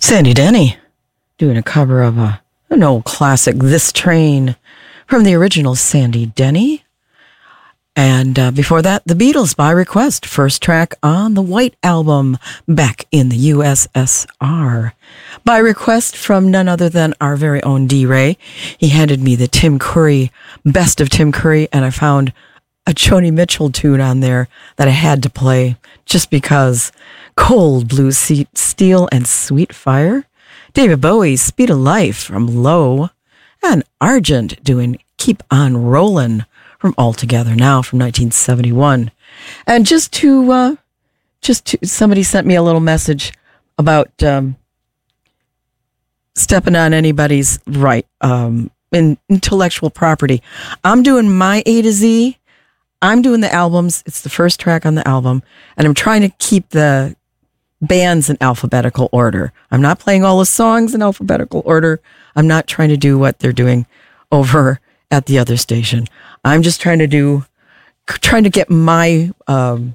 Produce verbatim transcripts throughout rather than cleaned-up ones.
Sandy Denny doing a cover of a, an old classic, This Train, from the original Sandy Denny. And uh, before that, The Beatles, By Request, first track on the White Album back in the U S S R. By request from none other than our very own D-Ray. He handed me the Tim Curry, Best of Tim Curry, and I found a Joni Mitchell tune on there that I had to play just because. Cold Blue Steel and Sweet Fire. David Bowie's Speed of Life from Low. And Argent doing Keep On Rollin' from All Together Now from nineteen seventy-one. And just to, uh, just to, somebody sent me a little message about um, stepping on anybody's right, um, in intellectual property. I'm doing my A to Z. I'm doing the albums. It's the first track on the album. And I'm trying to keep the bands in alphabetical order. I'm not playing all the songs in alphabetical order. I'm not trying to do what they're doing over at the other station. I'm just trying to do, trying to get my um,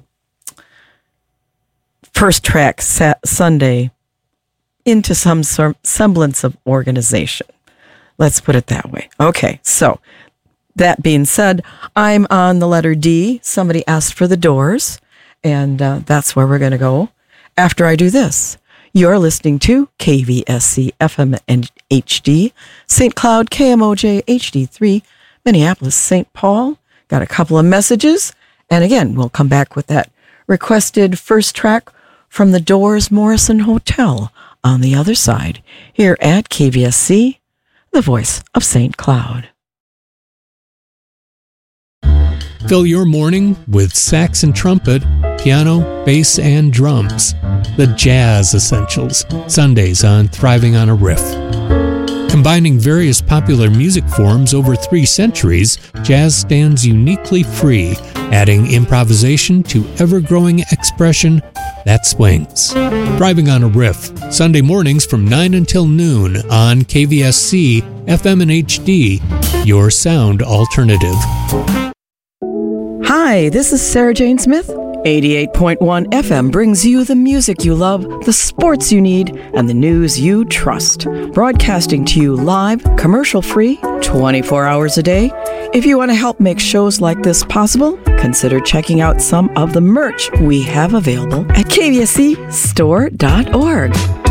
first track sat Sunday into some semblance of organization. Let's put it that way. Okay, so that being said, I'm on the letter D. Somebody asked for the Doors, and uh, that's where we're going to go. After I do this, you're listening to K V S C F M and H D, Saint Cloud K M O J H D three, Minneapolis, Saint Paul. Got a couple of messages. And again, we'll come back with that requested first track from the Doors Morrison Hotel on the other side, here at K V S C, the voice of Saint Cloud. Fill your morning with sax and trumpet, piano, bass, and drums. The Jazz Essentials, Sundays on Thriving on a Riff. Combining various popular music forms over three centuries, jazz stands uniquely free, adding improvisation to ever-growing expression that swings. Thriving on a Riff, Sunday mornings from nine until noon on K V S C, F M and H D, your sound alternative. Hi, this is Sarah Jane Smith. eighty-eight point one F M brings you the music you love, the sports you need, and the news you trust. Broadcasting to you live, commercial-free, twenty-four hours a day. If you want to help make shows like this possible, consider checking out some of the merch we have available at K V S C store dot org.